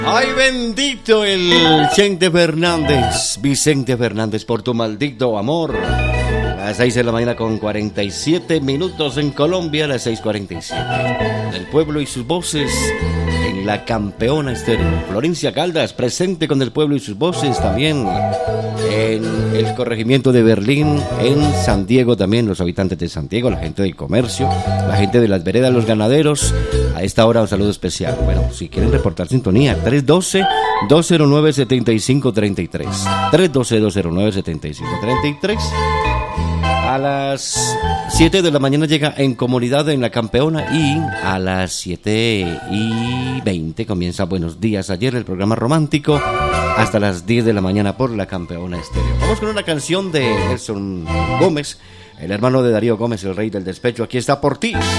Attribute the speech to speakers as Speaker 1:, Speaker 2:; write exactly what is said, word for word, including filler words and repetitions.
Speaker 1: Ay, bendito el Chente Fernández, Vicente Fernández, por tu maldito amor. A las seis de la mañana con cuarenta y siete minutos en Colombia, a las seis cuarenta y siete. El pueblo y sus voces en la Campeona Estéreo. Florencia Caldas, presente con el pueblo y sus voces también en el corregimiento de Berlín, en San Diego también, los habitantes de San Diego, la gente del comercio, la gente de las veredas, los ganaderos. A esta hora un saludo especial. Bueno, si quieren reportar sintonía, tres uno dos, dos cero nueve, siete cinco tres tres. tres uno dos, dos cero nueve, siete cinco tres tres. A las siete de la mañana llega En Comunidad en la Campeona y a las siete y veinte comienza Buenos Días Ayer, el programa romántico, hasta las diez de la mañana por la Campeona Estéreo. Vamos con una canción de Nelson Gómez, el hermano de Darío Gómez, el rey del despecho. Aquí está Por Ti.